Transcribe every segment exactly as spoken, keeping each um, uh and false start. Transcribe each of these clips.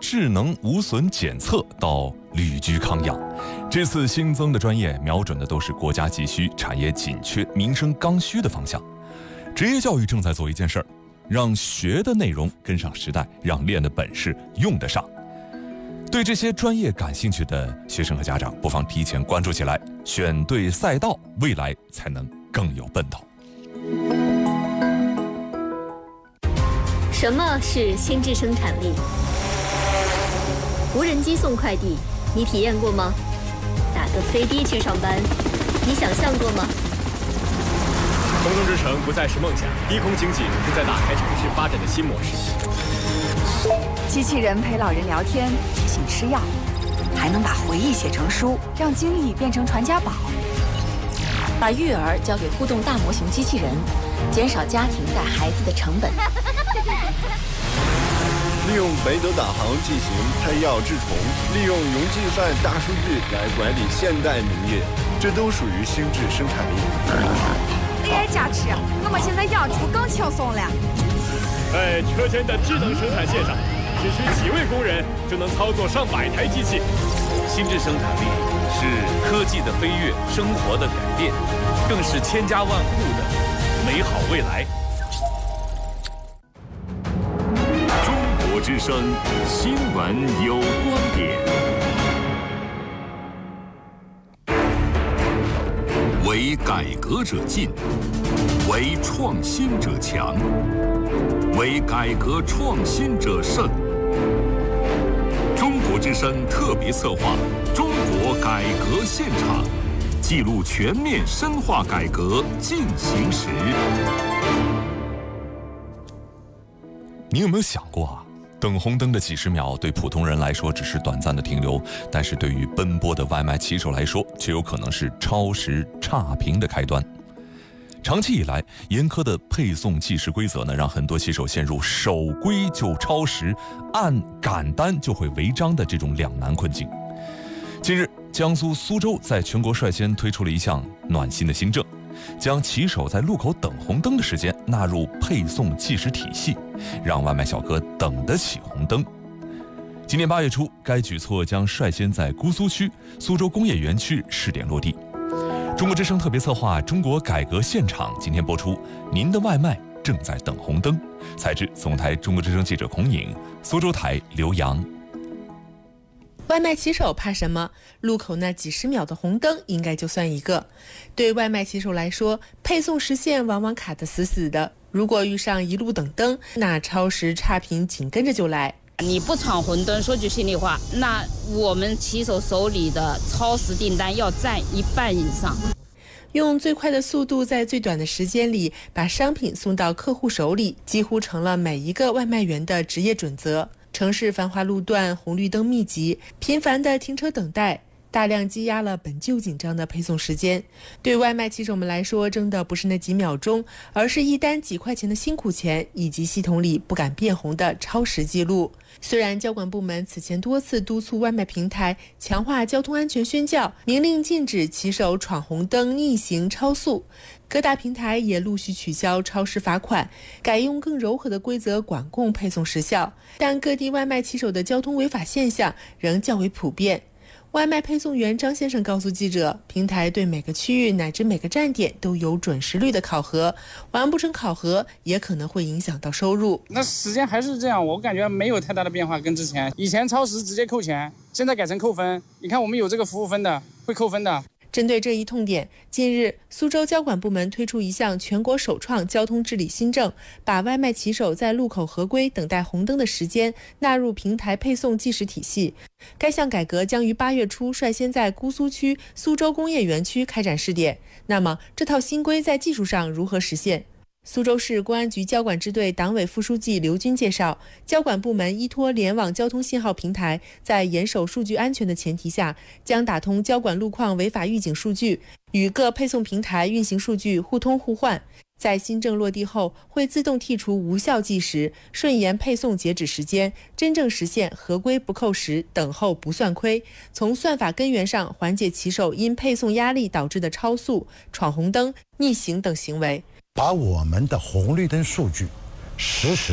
智能无损检测到旅居康养，这次新增的专业瞄准的都是国家急需、产业紧缺、民生刚需的方向。职业教育正在做一件事儿，让学的内容跟上时代，让练的本事用得上。对这些专业感兴趣的学生和家长，不妨提前关注起来，选对赛道，未来才能更有奔头。 什么是心智生产力？无人机送快递，你体验过吗？打个飞的去上班，你想象过吗？ 空中之城不再是梦想，低空经济正在打开城市发展的新模式。 机器人陪老人聊天，提醒吃药，还能把回忆写成书，让经历变成传家宝。 把育儿交给互动大模型机器人，减少家庭带孩子的成本。 利用北斗导航进行配药治虫，利用云计算大数据来管理现代农业，这都属于心智生产力。 A I 加持，我们现在养猪更轻松了。 在车间的智能生产线上，只需几位工人就能操作上百台机器。 心智生产力是科技的飞跃，生活的改变，更是千家万户的美好未来。 中国之声新闻有观点。为改革者进，为创新者强，为改革创新者胜。中国之声特别策划《中国改革现场》，记录全面深化改革进行时。 你有没有想过啊？等红灯的几十秒对普通人来说只是短暂的停留，但是对于奔波的外卖骑手来说，却有可能是超时差评的开端。长期以来，严苛的配送计时规则呢，让很多骑手陷入守规就超时，按赶单就会违章的这种两难困境。近日，江苏苏州在全国率先推出了一项暖心的新政，将骑手在路口等红灯的时间纳入配送计时体系，让外卖小哥等得起红灯。今年八月初，该举措将率先在姑苏区苏州工业园区试点落地。中国之声特别策划《中国改革现场》今天播出，您的外卖正在等红灯。采制总台中国之声记者孔颖，苏州台刘洋。 外卖骑手怕什么？路口那几十秒的红灯应该就算一个。对外卖骑手来说，配送时限往往卡得死死的，如果遇上一路等灯，那超时差评紧跟着就来。 你不闯红灯，说句心里话，那我们骑手手里的超时订单要占一半以上。 用最快的速度在最短的时间里把商品送到客户手里，几乎成了每一个外卖员的职业准则。城市繁华路段，红绿灯密集，频繁的停车等待，大量积压了本就紧张的配送时间。对外卖骑手们来说，争的不是那几秒钟，而是一单几块钱的辛苦钱，以及系统里不敢变红的超时记录。虽然交管部门此前多次督促外卖平台强化交通安全宣教，明令禁止骑手闯红灯、逆行、超速，各大平台也陆续取消超时罚款，改用更柔和的规则管控配送时效，但各地外卖骑手的交通违法现象仍较为普遍。外卖配送员张先生告诉记者，平台对每个区域乃至每个站点都有准时率的考核，完不成考核也可能会影响到收入。 那时间还是这样，我感觉没有太大的变化，跟之前以前超时直接扣钱，现在改成扣分。你看我们有这个服务分的，会扣分的。 针对这一痛点，近日苏州交管部门推出一项全国首创交通治理新政，把外卖骑手在路口合规等待红灯的时间纳入平台配送计时体系。该项改革将于八月初率先在姑苏区苏州工业园区开展试点。那么这套新规在技术上如何实现？苏州市公安局交管支队党委副书记刘军介绍，交管部门依托联网交通信号平台，在严守数据安全的前提下，将打通交管路况违法预警数据，与各配送平台运行数据互通互换。在新政落地后，会自动剔除无效计时，顺延配送截止时间，真正实现合规不扣时，等候不算亏，从算法根源上缓解骑手因配送压力导致的超速、闯红灯、逆行等行为。 把我们的红绿灯数据实时的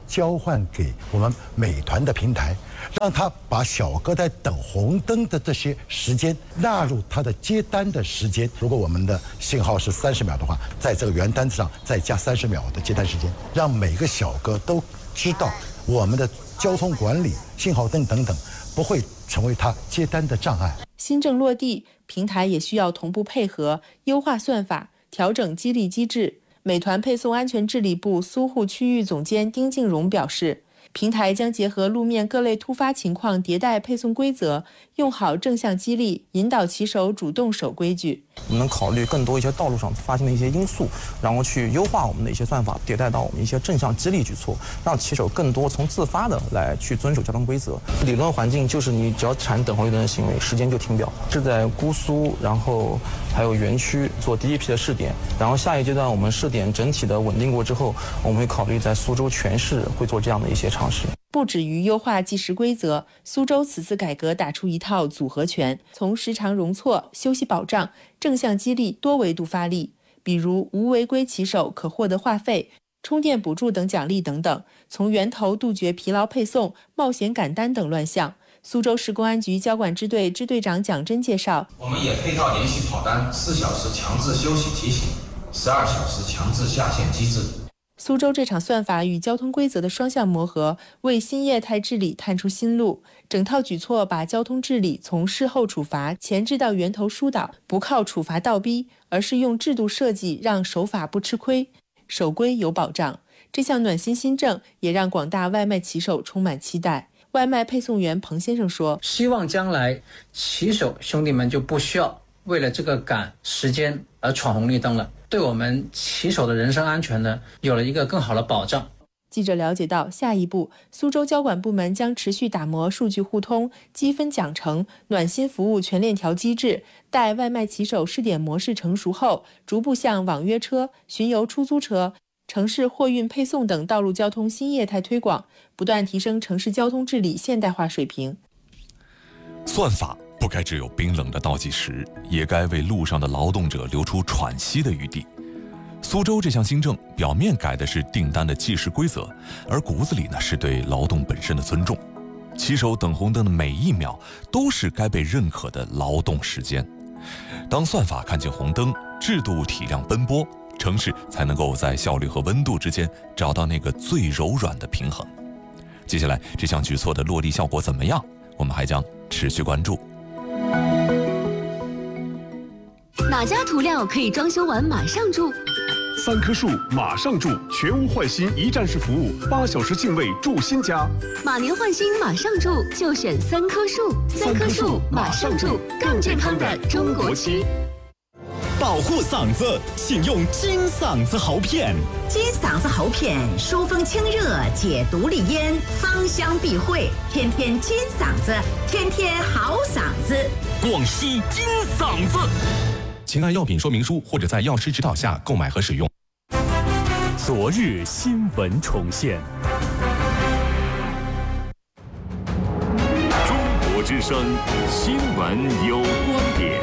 交换给我们美团的平台，让他把小哥在等红灯的这些时间纳入他的接单的时间。如果我们的信号是三十秒的话，在这个原单子上再加三十秒的接单时间，让每个小哥都知道我们的交通管理、信号灯等等不会成为他接单的障碍。 新政落地，平台也需要同步配合，优化算法，调整激励机制。美团配送安全治理部苏沪区域总监丁敬荣表示，平台将结合路面各类突发情况迭代配送规则，用好正向激励，引导骑手主动守规矩。 我们能考虑更多一些道路上发生的一些因素，然后去优化我们的一些算法，迭代到我们一些正向激励举措，让骑手更多从自发的来去遵守交通规则。理论环境就是你只要产等红绿灯的行为，时间就停表。是在姑苏，然后还有园区做第一批的试点，然后下一阶段我们试点整体的稳定过之后，我们会考虑在苏州全市会做这样的一些尝试。 不止于优化计时规则，苏州此次改革打出一套组合拳，从时长容错、休息保障、正向激励多维度发力，比如无违规骑手可获得话费、充电补助等奖励等等，从源头杜绝疲劳配送、冒险赶单等乱象。苏州市公安局交管支队支队长蒋真介绍， 我们也配套连续跑单、四小时强制休息提醒、十二小时强制下线机制。 苏州这场算法与交通规则的双向磨合，为新业态治理探出新路。整套举措把交通治理从事后处罚前置到源头疏导，不靠处罚倒逼，而是用制度设计让守法不吃亏，守规有保障。这项暖心新政也让广大外卖骑手充满期待。外卖配送员彭先生说， 希望将来骑手兄弟们就不需要为了这个赶时间而闯红绿灯了，对我们骑手的人身安全呢有了一个更好的保障。 记者了解到，下一步苏州交管部门将持续打磨数据互通、积分奖惩、暖心服务全链条机制，待外卖骑手试点模式成熟后，逐步向网约车、巡游出租车、城市货运配送等道路交通新业态推广，不断提升城市交通治理现代化水平。 算法不该只有冰冷的倒计时，也该为路上的劳动者留出喘息的余地。苏州这项新政表面改的是订单的计时规则，而骨子里呢是对劳动本身的尊重。骑手等红灯的每一秒都是该被认可的劳动时间。当算法看见红灯，制度体谅奔波，城市才能够在效率和温度之间找到那个最柔软的平衡。接下来这项举措的落地效果怎么样，我们还将持续关注。 哪家涂料可以装修完马上住？ 三棵树马上住，全屋换新一站式服务，八小时净位住新家。 马年换新马上住，就选三棵树。三棵树马上住，更健康的中国区。 保护嗓子，请用金嗓子喉片。 金嗓子喉片疏风清热，解毒利咽，芳香避秽，天天金嗓子，天天好嗓子。 广西金嗓子。 请按药品说明书或者在药师指导下购买和使用。 昨日新闻重现。 中国之声新闻有观点。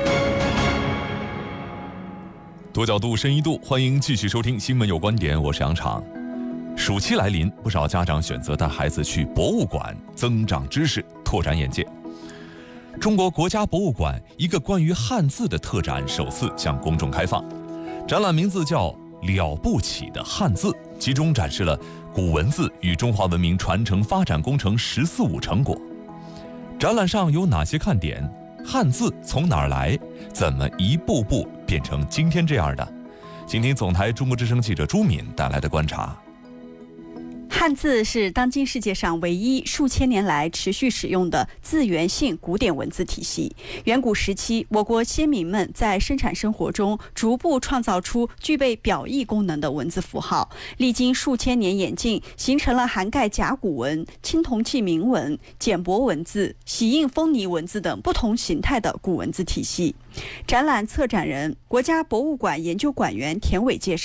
多角度，深一度，欢迎继续收听《新闻有观点》，我是杨昶。暑期来临，不少家长选择带孩子去博物馆，增长知识，拓展眼界。中国国家博物馆一个关于汉字的特展首次向公众开放，展览名字叫《了不起的汉字》，集中展示了古文字与中华文明传承发展工程“十四五”成果。展览上有哪些看点？汉字从哪儿来？怎么一步步变成今天这样的？请听总台中国之声记者朱敏带来的观察。 汉字是当今世界上唯一数千年来持续使用的字源性古典文字体系。远古时期，我国先民们在生产生活中逐步创造出具备表意功能的文字符号，历经数千年演进，形成了涵盖甲骨文、青铜器铭文、简帛文字、玺印封泥文字等不同形态的古文字体系。展览策展人、国家博物馆研究馆员田伟介绍，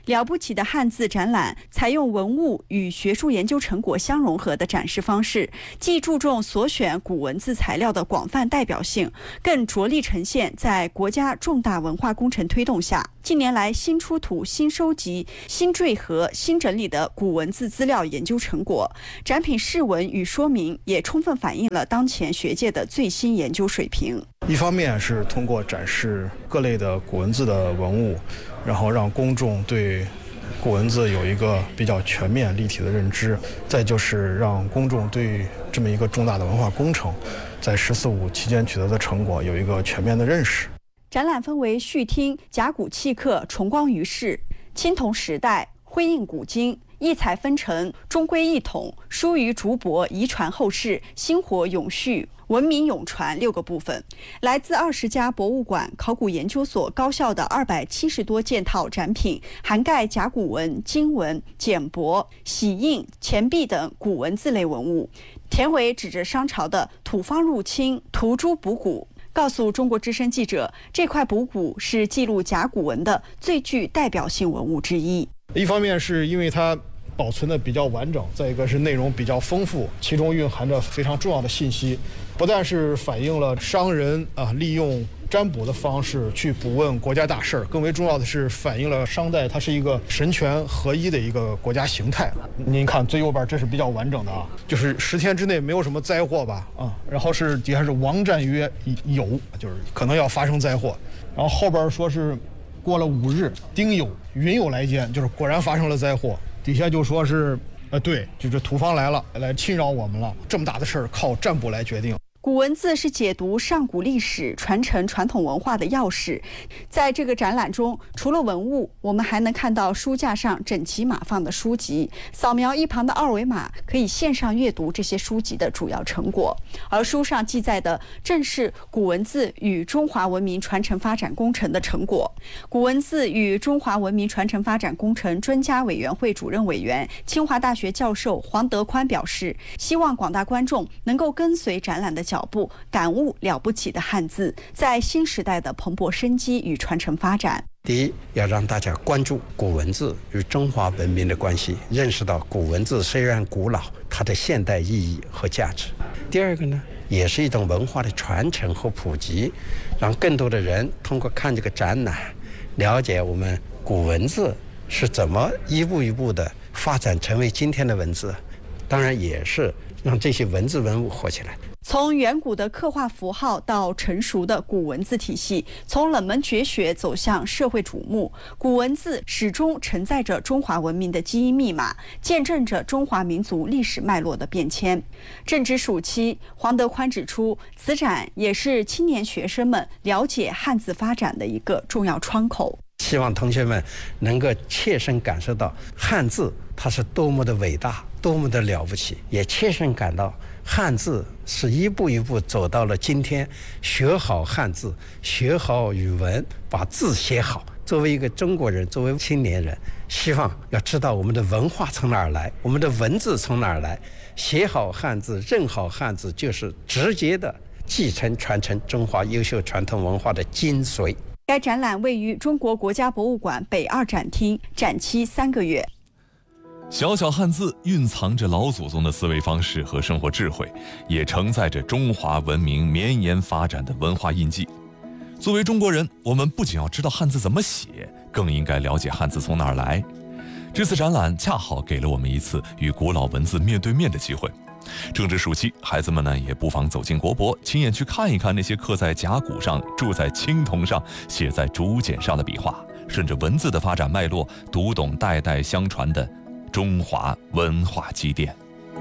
了不起的汉字展览采用文物与学术研究成果相融合的展示方式，既注重所选古文字材料的广泛代表性，更着力呈现在国家重大文化工程推动下，近年来新出土、新收集、新缀合、新整理的古文字资料研究成果。展品释文与说明也充分反映了当前学界的最新研究水平。 一方面是通过展示各类的古文字的文物，然后让公众对古文字有一个比较全面立体的认知，再就是让公众对这么一个重大的文化工程在十四五期间取得的成果有一个全面的认识。 展览分为序厅、甲骨契刻、重光于世、青铜时代、徽印古今、异彩纷呈、中规一统、疏于竹帛、遗传后世、薪火永续、文明永传六个部分。来自二十家博物馆、考古研究所、高校的二百七十多件套展品，涵盖甲骨文、金文、简帛、玺印、钱币等古文字类文物。田伟指着商朝的土方入侵、涂朱补骨，告诉中国之声记者，这块补骨是记录甲骨文的最具代表性文物之一。 一方面是因为它保存的比较完整，再一个是内容比较丰富，其中蕴含着非常重要的信息，不但是反映了商人啊利用占卜的方式去卜问国家大事，更为重要的是反映了商代它是一个神权合一的一个国家形态。您看最右边这是比较完整的啊，就是十天之内没有什么灾祸吧啊，然后是底下是王战曰有，就是可能要发生灾祸，然后后边说是过了五日丁酉云有来见，就是果然发生了灾祸。底下就说是呃对，就是土方来了，来侵扰我们了，这么大的事儿靠占卜来决定。 古文字是解读上古历史、传承传统文化的钥匙。在这个展览中，除了文物，我们还能看到书架上整齐码放的书籍，扫描一旁的二维码，可以线上阅读这些书籍的主要成果。而书上记载的正是古文字与中华文明传承发展工程的成果。古文字与中华文明传承发展工程专家委员会主任委员、清华大学教授黄德宽表示，希望广大观众能够跟随展览的脚步，感悟了不起的汉字在新时代的蓬勃生机与传承发展。 第一，要让大家关注古文字与中华文明的关系，认识到古文字虽然古老，它的现代意义和价值。第二个呢，也是一种文化的传承和普及，让更多的人通过看这个展览，了解我们古文字是怎么一步一步的发展成为今天的文字，当然也是让这些文字文物活起来。 从远古的刻画符号到成熟的古文字体系，从冷门绝学走向社会瞩目，古文字始终承载着中华文明的基因密码，见证着中华民族历史脉络的变迁。正值暑期，黄德宽指出，此展也是青年学生们了解汉字发展的一个重要窗口。 希望同学们能够切身感受到汉字它是多么的伟大，多么的了不起，也切身感到汉字是一步一步走到了今天，学好汉字，学好语文，把字写好。作为一个中国人，作为青年人，希望要知道我们的文化从哪儿来，我们的文字从哪儿来，写好汉字，认好汉字，就是直接的继承传承中华优秀传统文化的精髓。 该展览位于中国国家博物馆北二展厅，展期三个月。 小小汉字蕴藏着老祖宗的思维方式和生活智慧，也承载着中华文明绵延发展的文化印记。作为中国人，我们不仅要知道汉字怎么写，更应该了解汉字从哪儿来。这次展览恰好给了我们一次与古老文字面对面的机会。正值暑期，孩子们呢也不妨走进国博，亲眼去看一看那些刻在甲骨上、铸在青铜上、写在竹简上的笔画，顺着文字的发展脉络，读懂代代相传的中华文化积淀。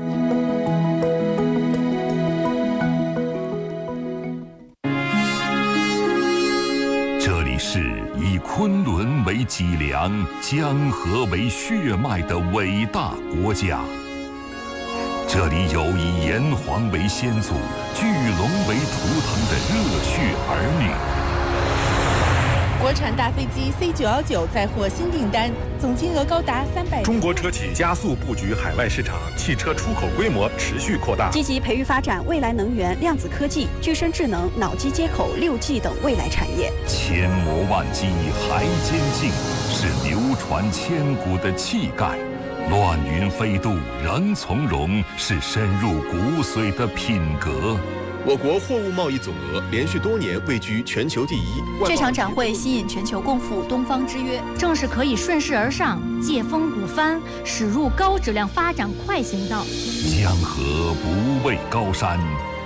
这里是以昆仑为脊梁、江河为血脉的伟大国家。这里有以炎黄为先祖、巨龙为图腾的热血儿女。 国产大飞机 C 九一九再获新订单，总金额高达三百。 中国车企加速布局海外市场，汽车出口规模持续扩大， 积极培育发展未来能源、量子科技、具身智能、脑机接口、六 G 等未来产业。 千磨万击还坚劲，是流传千古的气概；乱云飞渡仍从容，是深入骨髓的品格。 我国货物贸易总额连续多年位居全球第一。 这场展会吸引全球共赴东方之约， 正是可以顺势而上，借风鼓帆，驶入高质量发展快行道。 江河不畏高山，